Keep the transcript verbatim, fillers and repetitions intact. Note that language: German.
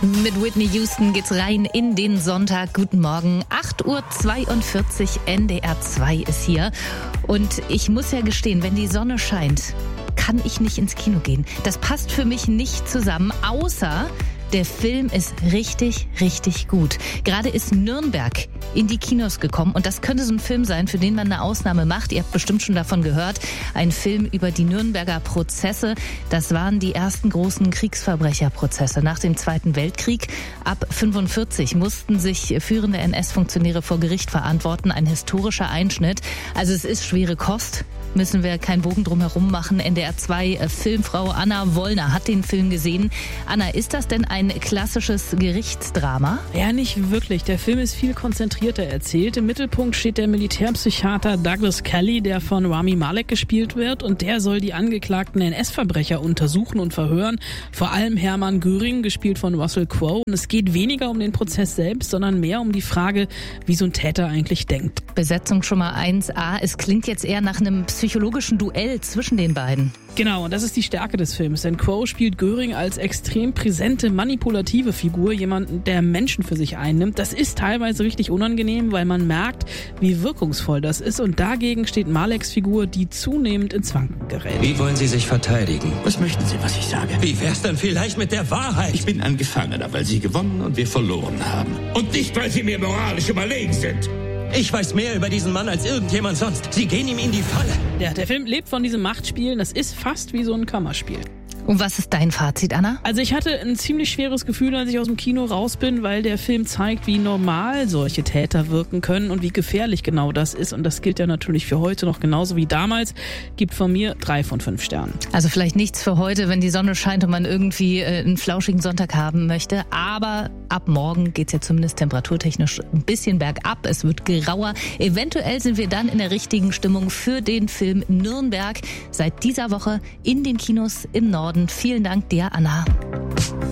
Mit Whitney Houston geht's rein in den Sonntag. Guten Morgen, acht Uhr zweiundvierzig, N D R zwei ist hier. Und ich muss ja gestehen, wenn die Sonne scheint, kann ich nicht ins Kino gehen. Das passt für mich nicht zusammen, außer der Film ist richtig, richtig gut. Gerade ist Nürnberg in die Kinos gekommen und das könnte so ein Film sein, für den man eine Ausnahme macht. Ihr habt bestimmt schon davon gehört. Ein Film über die Nürnberger Prozesse. Das waren die ersten großen Kriegsverbrecherprozesse nach dem Zweiten Weltkrieg. Ab fünfundvierzig mussten sich führende N S-Funktionäre vor Gericht verantworten. Ein historischer Einschnitt. Also es ist schwere Kost. Müssen wir keinen Bogen drum herum machen. N D R zwei Filmfrau Anna Wollner hat den Film gesehen. Anna, ist das denn ein klassisches Gerichtsdrama? Ja, nicht wirklich. Der Film ist viel konzentrierter erzählt. Im Mittelpunkt steht der Militärpsychiater Douglas Kelly, der von Rami Malek gespielt wird. Und der soll die angeklagten N S-Verbrecher untersuchen und verhören. Vor allem Hermann Göring, gespielt von Russell Crowe. Und es geht weniger um den Prozess selbst, sondern mehr um die Frage, wie so ein Täter eigentlich denkt. Besetzung schon mal eins A. Es klingt jetzt eher nach einem psychologischen Duell zwischen den beiden. Genau, und das ist die Stärke des Films, denn Crowe spielt Göring als extrem präsente, manipulative Figur, jemanden, der Menschen für sich einnimmt. Das ist teilweise richtig unangenehm, weil man merkt, wie wirkungsvoll das ist, und dagegen steht Maleks Figur, die zunehmend ins Wanken gerät. Wie wollen Sie sich verteidigen? Was möchten Sie, was ich sage? Wie wär's dann vielleicht mit der Wahrheit? Ich bin ein Gefangener, weil Sie gewonnen und wir verloren haben. Und nicht, weil Sie mir moralisch überlegen sind. Ich weiß mehr über diesen Mann als irgendjemand sonst. Sie gehen ihm in die Falle. Ja, der Film lebt von diesem Machtspielen. Das ist fast wie so ein Kammerspiel. Und was ist dein Fazit, Anna? Also ich hatte ein ziemlich schweres Gefühl, als ich aus dem Kino raus bin, weil der Film zeigt, wie normal solche Täter wirken können und wie gefährlich genau das ist. Und das gilt ja natürlich für heute noch genauso wie damals. Gibt von mir drei von fünf Sternen. Also vielleicht nichts für heute, wenn die Sonne scheint und man irgendwie äh, einen flauschigen Sonntag haben möchte. Aber ab morgen geht's ja zumindest temperaturtechnisch ein bisschen bergab. Es wird grauer. Eventuell sind wir dann in der richtigen Stimmung für den Film Nürnberg. Seit dieser Woche in den Kinos im Norden. Vielen Dank dir, Anna.